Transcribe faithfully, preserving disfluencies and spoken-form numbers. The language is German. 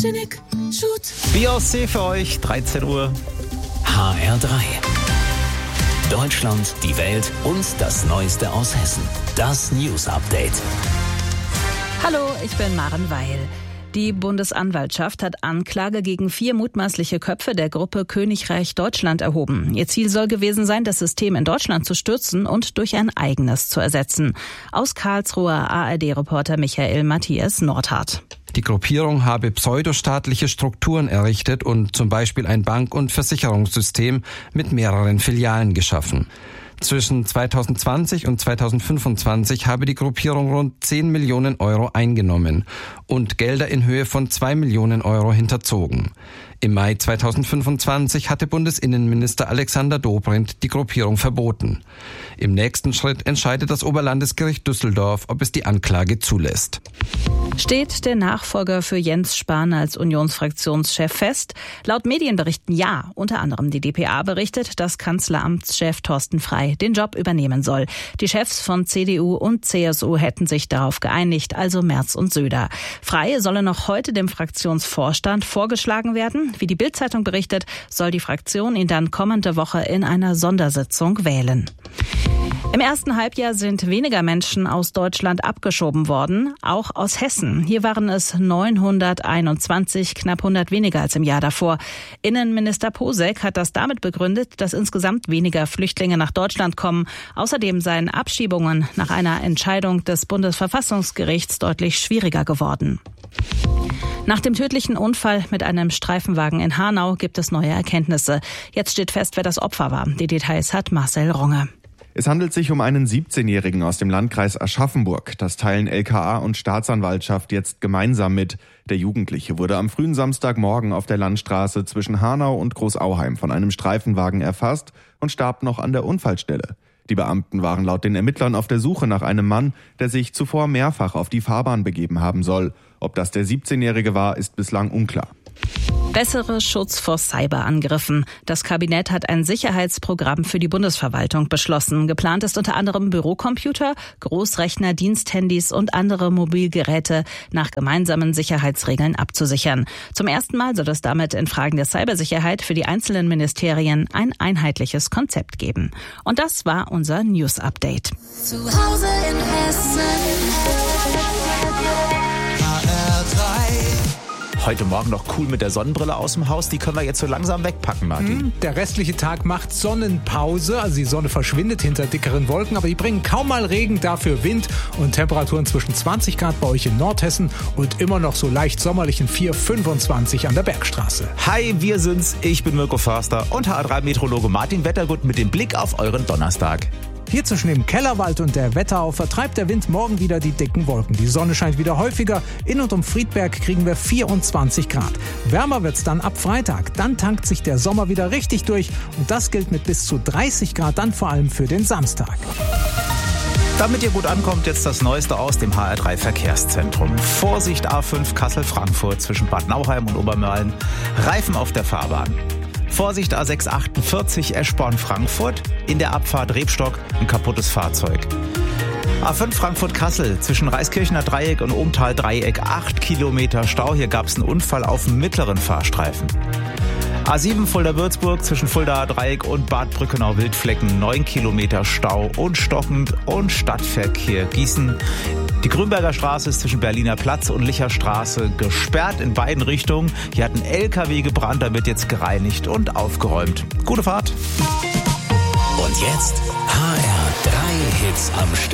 Beyoncé für euch, dreizehn Uhr. H R drei. Deutschland, die Welt und das Neueste aus Hessen. Das News Update. Hallo, ich bin Maren Weil. Die Bundesanwaltschaft hat Anklage gegen vier mutmaßliche Köpfe der Gruppe Königreich Deutschland erhoben. Ihr Ziel soll gewesen sein, das System in Deutschland zu stürzen und durch ein eigenes zu ersetzen. Aus Karlsruher A R D-Reporter Michael Matthias Nordhardt. Die Gruppierung habe pseudostaatliche Strukturen errichtet und zum Beispiel ein Bank- und Versicherungssystem mit mehreren Filialen geschaffen. Zwischen zweitausendzwanzig und zweitausendfünfundzwanzig habe die Gruppierung rund zehn Millionen Euro eingenommen und Gelder in Höhe von zwei Millionen Euro hinterzogen. Im Mai zweitausendfünfundzwanzig hatte Bundesinnenminister Alexander Dobrindt die Gruppierung verboten. Im nächsten Schritt entscheidet das Oberlandesgericht Düsseldorf, ob es die Anklage zulässt. Steht der Nachfolger für Jens Spahn als Unionsfraktionschef fest? Laut Medienberichten ja. Unter anderem die D P A berichtet, dass Kanzleramtschef Thorsten Frey den Job übernehmen soll. Die Chefs von C D U und C S U hätten sich darauf geeinigt, also Merz und Söder. Frey solle noch heute dem Fraktionsvorstand vorgeschlagen werden. Wie die Bild-Zeitung berichtet, soll die Fraktion ihn dann kommende Woche in einer Sondersitzung wählen. Im ersten Halbjahr sind weniger Menschen aus Deutschland abgeschoben worden, auch aus Hessen. Hier waren es neunhunderteinundzwanzig, knapp hundert weniger als im Jahr davor. Innenminister Posek hat das damit begründet, dass insgesamt weniger Flüchtlinge nach Deutschland kommen. Außerdem seien Abschiebungen nach einer Entscheidung des Bundesverfassungsgerichts deutlich schwieriger geworden. Nach dem tödlichen Unfall mit einem Streifenwagen in Hanau gibt es neue Erkenntnisse. Jetzt steht fest, wer das Opfer war. Die Details hat Marcel Ronge. Es handelt sich um einen siebzehnjährigen aus dem Landkreis Aschaffenburg. Das teilen L K A und Staatsanwaltschaft jetzt gemeinsam mit. Der Jugendliche wurde am frühen Samstagmorgen auf der Landstraße zwischen Hanau und Großauheim von einem Streifenwagen erfasst und starb noch an der Unfallstelle. Die Beamten waren laut den Ermittlern auf der Suche nach einem Mann, der sich zuvor mehrfach auf die Fahrbahn begeben haben soll. Ob das der siebzehnjährige war, ist bislang unklar. Bessere Schutz vor Cyberangriffen. Das Kabinett hat ein Sicherheitsprogramm für die Bundesverwaltung beschlossen. Geplant ist unter anderem Bürocomputer, Großrechner, Diensthandys und andere Mobilgeräte nach gemeinsamen Sicherheitsregeln abzusichern. Zum ersten Mal soll es damit in Fragen der Cybersicherheit für die einzelnen Ministerien ein einheitliches Konzept geben. Und das war unser News Update. Zu Hause in Hessen. H R drei. Heute Morgen noch cool mit der Sonnenbrille aus dem Haus. Die können wir jetzt so langsam wegpacken, Martin. Der restliche Tag macht Sonnenpause. Also die Sonne verschwindet hinter dickeren Wolken, aber die bringen kaum mal Regen, dafür Wind und Temperaturen zwischen zwanzig Grad bei euch in Nordhessen und immer noch so leicht sommerlichen vier fünfundzwanzig an der Bergstraße. Hi, wir sind's. Ich bin Mirko Förster und H R drei Meteorologe Martin Wettergut mit dem Blick auf euren Donnerstag. Hier zwischen dem Kellerwald und der Wetterau vertreibt der Wind morgen wieder die dicken Wolken. Die Sonne scheint wieder häufiger. In und um Friedberg kriegen wir vierundzwanzig Grad. Wärmer wird's dann ab Freitag. Dann tankt sich der Sommer wieder richtig durch. Und das gilt mit bis zu dreißig Grad dann vor allem für den Samstag. Damit ihr gut ankommt, jetzt das Neueste aus dem H R drei Verkehrszentrum. Vorsicht A fünf Kassel-Frankfurt zwischen Bad Nauheim und Obermörlen. Reifen auf der Fahrbahn. Vorsicht A sechs achtundvierzig Eschborn-Frankfurt, in der Abfahrt Rebstock ein kaputtes Fahrzeug. A fünf Frankfurt-Kassel zwischen Reiskirchener Dreieck und Ohmtal-Dreieck, acht Kilometer Stau. Hier gab es einen Unfall auf dem mittleren Fahrstreifen. A sieben Fulda-Würzburg zwischen Fuldaer Dreieck und Bad Brückenau-Wildflecken, neun Kilometer Stau und stockend und Stadtverkehr Gießen. Die Grünberger Straße ist zwischen Berliner Platz und Licher Straße gesperrt in beiden Richtungen. Hier hat ein L K W gebrannt, da wird jetzt gereinigt und aufgeräumt. Gute Fahrt. Und jetzt H R drei Hits am Stück.